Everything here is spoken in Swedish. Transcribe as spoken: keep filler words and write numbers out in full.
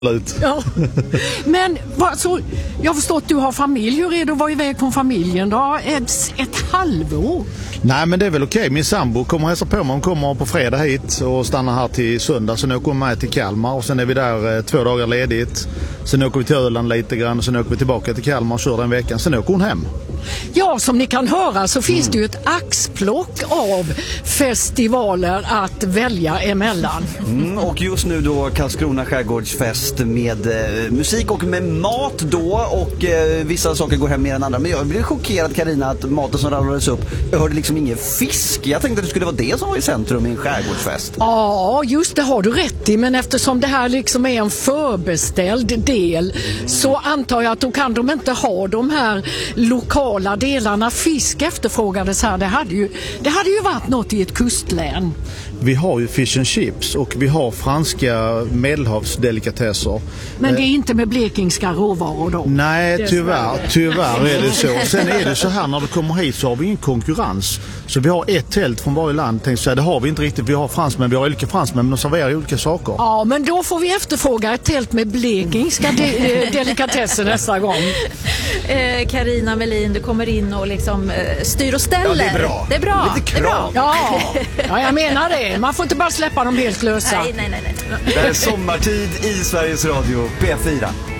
Ja. Men alltså, jag har förstått att du har familj. Hur är det att vara iväg från familjen då? Ett, ett halvår? Nej, men det är väl okej. Min sambo kommer hälsa på mig. Hon kommer på fredag hit och stannar här till söndag. Sen åker hon med till Kalmar och sen är vi där eh, två dagar ledigt. Sen åker vi till Öland lite grann och sen åker vi tillbaka till Kalmar och kör den veckan. Sen åker hon hem. Ja, som ni kan höra så finns mm. det ju ett axplock av festivaler att välja emellan. Mm, och just nu då Karlskrona skärgårdsfest med eh, musik och med mat då, och eh, vissa saker går hem mer än andra. Men jag blev chockerad, Carina, att maten som ramlades upp, jag hörde liksom ingen fisk. Jag tänkte att det skulle vara det som var i centrum i en skärgårdsfest. Ja, just det har du rätt i, men eftersom det här liksom är en förbeställd del mm. så antar jag att då kan de inte ha de här lokala delarna. Fisk efterfrågades här. Det hade ju, det hade ju varit något i ett kustlän. Vi har ju fish and chips och vi har franska medelhavsdelikatesser. Men det är inte med blekingska råvaror då? Nej, tyvärr, tyvärr är det så. Sen är det så här, när du kommer hit så har vi ingen konkurrens. Så vi har ett tält från varje land. Tänkte säga, det har vi inte riktigt. Vi har fransmän, vi har olika fransmän, men de serverar olika saker. Ja, men då får vi efterfråga ett tält med blekingska de- delikatesser nästa gång. Carina Melin, du kommer in och liksom eh, styr och ställer. Ja, det är bra. Det är bra. Lite krav. Ja, ja, jag menar det. Man får inte bara släppa dem helt lösa. Nej, nej, nej, nej. Det är sommartid i Sveriges Radio P fyra.